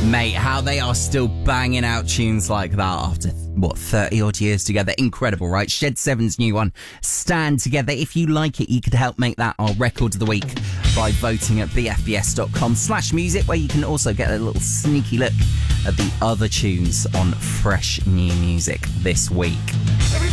Mate, how they are still banging out tunes like that after, 30 odd years together. Incredible, right? Shed 7's new one, Stand Together. If you like it, you could help make that our record of the week by voting at bfbs.com/music, where you can also get a little sneaky look at the other tunes on fresh new music this week.